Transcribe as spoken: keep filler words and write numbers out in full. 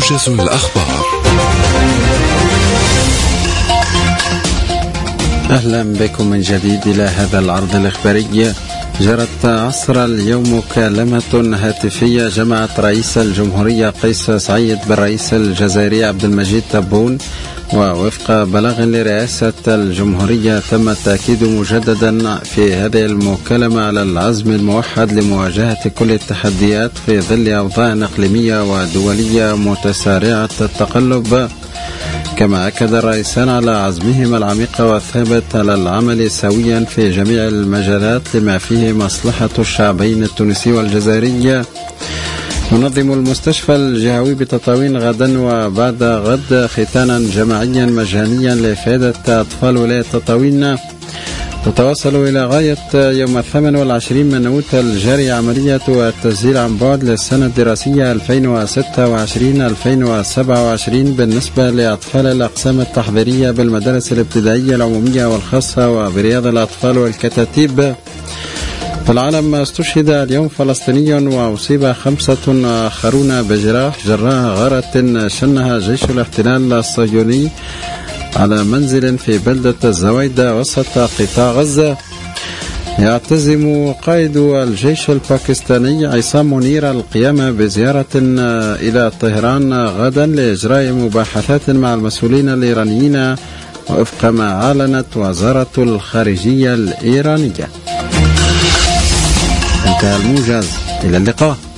موجز الأخبار. أهلا بكم من جديد إلى هذا العرض الإخباري. جرت عصر اليوم مكالمة هاتفية جمعت رئيس الجمهورية قيس سعيد بالرئيس الجزائري عبد المجيد تبون، ووفق بلاغ لرئاسة الجمهورية تم التأكيد مجددا في هذه المكالمة على العزم الموحد لمواجهة كل التحديات في ظل أوضاع إقليمية ودولية متسارعة التقلب. كما أكد الرئيسان على عزمهما العميق والثابت على العمل سويا في جميع المجالات لما فيه مصلحة الشعبين التونسي والجزائري. ينظم المستشفى الجهوي بتطاوين غدا وبعد غد ختانا جماعيا مجانيا لإفادة أطفال ولاية تطاوين. تتواصل إلى غاية يوم الثامن والعشرين من أوت الجاري عملية التسجيل عن بعد للسنة الدراسية ألفين وستة وعشرين ألفين وسبعة وعشرين بالنسبة لأطفال الأقسام التحضيرية بالمدارس الابتدائية العمومية والخاصة وبرياض الأطفال والكتاتيب. في العالم استشهد اليوم فلسطيني وأصيب خمسة آخرون بجراح جراء غارة شنها جيش الاحتلال الصهيوني على منزل في بلدة الزويدة وسط قطاع غزة. يعتزم قائد الجيش الباكستاني عصام منير القيام بزيارة إلى طهران غدا لإجراء مباحثات مع المسؤولين الإيرانيين وفق ما أعلنت وزارة الخارجية الإيرانية. انتهى الموجز، إلى اللقاء.